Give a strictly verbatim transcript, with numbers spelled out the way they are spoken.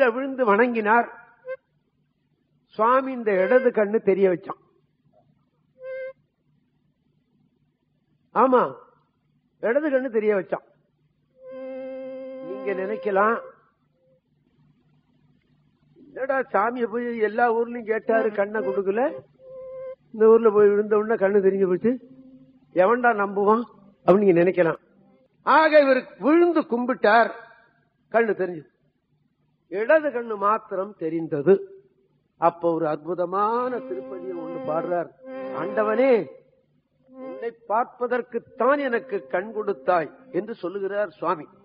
கீழே விழுந்து வணங்கினார். சுவாமி இந்த இடது கண்ணு தெரிய வச்சான். ஆமா, இடது கண்ணு தெரிய வச்சான். நீங்க நினைக்கலாம், என்னடா சாமியை போய் எல்லா ஊர்லயும் கேட்டாரு, கண்ணை கொடுக்கல, இந்த ஊர்ல போய் விழுந்த உடனே கண்ணு தெரிஞ்சு போச்சு, எவன்டா நம்புவான் அப்படின்னு நீங்க நினைக்கலாம். ஆக இவர் விழுந்து கும்பிட்டார், கண்ணு தெரிஞ்சு, இடது கண்ணு மாத்திரம் தெரிந்தது. அப்ப ஒரு அற்புதமான திருப்பதியை ஒண்ணு பாடுறார். ஆண்டவனே, உன்னை பார்ப்பதற்குத்தான் எனக்கு கண் கொடுத்தாய் என்று சொல்லுகிறார் சுவாமி.